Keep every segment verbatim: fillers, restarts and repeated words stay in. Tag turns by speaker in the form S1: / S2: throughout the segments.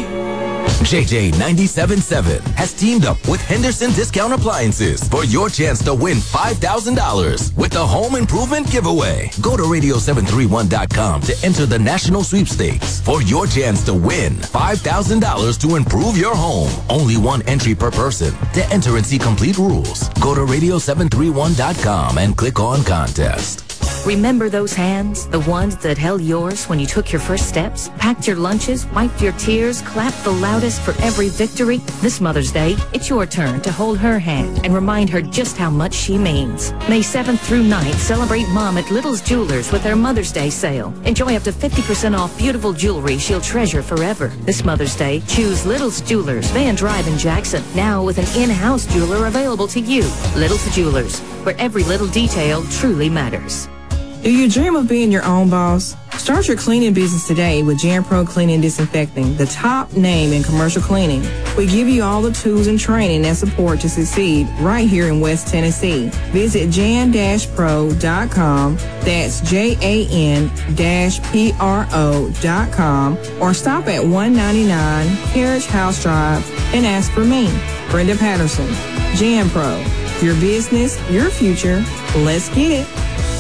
S1: J J ninety-seven point seven has teamed up with Henderson Discount Appliances for your chance to win five thousand dollars with the Home Improvement Giveaway. Go to radio seven three one dot com to enter the national sweepstakes for your chance to win five thousand dollars to improve your home. Only one entry per person. To enter and see complete rules, go to radio seven three one dot com and click on contest.
S2: Remember those hands? The ones that held yours when you took your first steps? Packed your lunches, wiped your tears, clapped the loudest for every victory? This Mother's Day, it's your turn to hold her hand and remind her just how much she means. May seventh through ninth, celebrate Mom at Little's Jewelers with their Mother's Day sale. Enjoy up to fifty percent off beautiful jewelry she'll treasure forever. This Mother's Day, choose Little's Jewelers, Van Drive in Jackson, now with an in-house jeweler available to you. Little's Jewelers, where every little detail truly matters.
S3: Do you dream of being your own boss? Start your cleaning business today with Jan Pro Cleaning and Disinfecting, the top name in commercial cleaning. We give you all the tools and training and support to succeed right here in West Tennessee. Visit jan dash pro dot com, that's J A N P R O dot com, or stop at one ninety-nine Carriage House Drive and ask for me, Brenda Patterson. Jan Pro, your business, your future. Let's get it.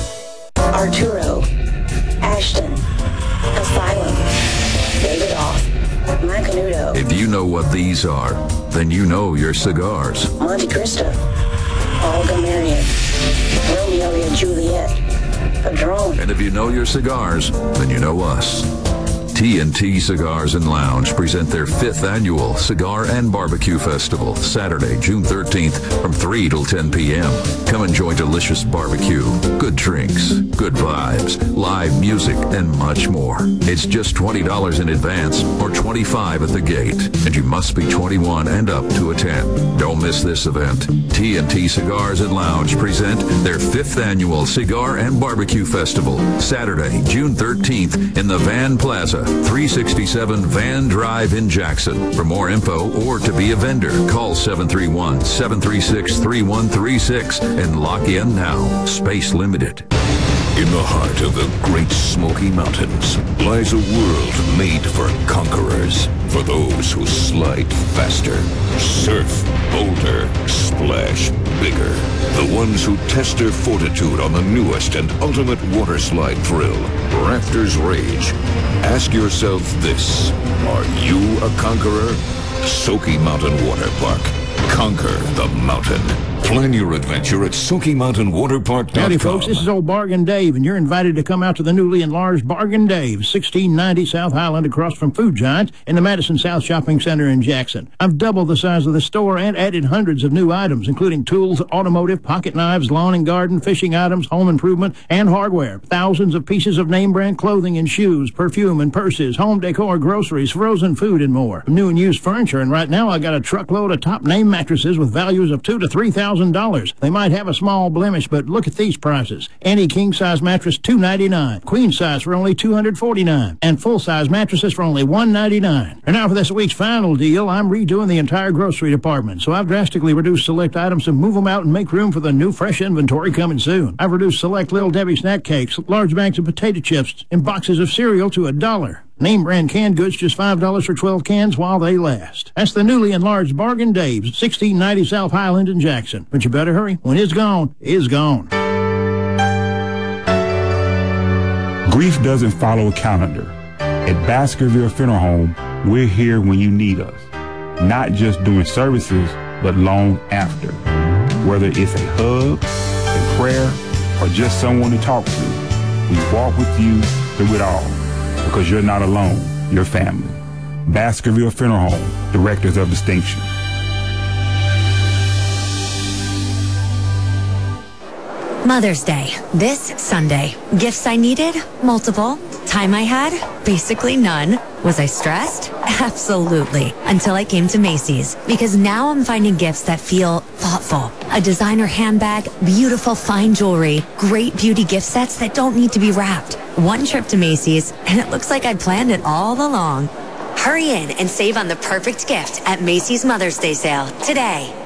S4: Arturo, Ashton, Asylum, Davidoff, Macanudo.
S5: If you know what these are, then you know your cigars.
S4: Monte Cristo, Olga Marion, Romeo and Juliet, Padron.
S5: And if you know your cigars, then you know us. T and T Cigars and Lounge present their fifth annual Cigar and Barbecue Festival, Saturday, June thirteenth from three till ten p.m. Come enjoy delicious barbecue, good drinks, good vibes, live music, and much more. It's just twenty dollars in advance or twenty-five dollars at the gate, and you must be twenty-one and up to attend. Don't miss this event. T and T Cigars and Lounge present their fifth annual Cigar and Barbecue Festival, Saturday, June thirteenth in the Van Plaza, three sixty-seven Van Drive in Jackson. For more info or to be a vendor, call seven three one, seven three six, three one three six and lock in now. Space limited.
S6: In the heart of the Great Smoky Mountains lies a world made for conquerors, for those who slide faster, surf bolder, splash bigger, the ones who test their fortitude on the newest and ultimate water slide thrill, Raptors Rage. Ask yourself this: are you a conqueror? Soaky Mountain Water Park. Conquer the mountain. Plan your adventure at Soaky Mountain Water Park dot com.
S7: Howdy, folks. This is old Bargain Dave, and you're invited to come out to the newly enlarged Bargain Dave, sixteen ninety South Highland, across from Food Giant in the Madison South Shopping Center in Jackson. I've doubled the size of the store and added hundreds of new items, including tools, automotive, pocket knives, lawn and garden, fishing items, home improvement, and hardware. Thousands of pieces of name-brand clothing and shoes, perfume and purses, home decor, groceries, frozen food, and more. New and used furniture, and right now I got a truckload of top-name mattresses with values of two to three thousand dollars. They might have a small blemish, but look at these prices. Any king-size mattress, two ninety-nine. Queen size for only two hundred forty-nine. And full-size mattresses for only one ninety-nine. And now for this week's final deal, I'm redoing the entire grocery department. So I've drastically reduced select items to move them out and make room for the new fresh inventory coming soon. I've reduced select Little Debbie snack cakes, large bags of potato chips, and boxes of cereal to a dollar. Name brand canned goods, just five dollars for twelve cans while they last. That's the newly enlarged Bargain Dave's, sixteen ninety South Highland in Jackson. But you better hurry. When it's gone, it's gone.
S8: Grief doesn't follow a calendar. At Baskerville Funeral Home, we're here when you need us. Not just during services, but long after. Whether it's a hug, a prayer, or just someone to talk to, we walk with you through it all. Because you're not alone, you're family. Baskerville Funeral Home, Directors of Distinction.
S9: Mother's Day, this Sunday. Gifts I needed? Multiple. Time I had? Basically none. Was I stressed? Absolutely. Until I came to Macy's. Because now I'm finding gifts that feel thoughtful. A designer handbag, beautiful fine jewelry, great beauty gift sets that don't need to be wrapped. One trip to Macy's, and it looks like I planned it all along. Hurry in and save on the perfect gift at Macy's Mother's Day sale today.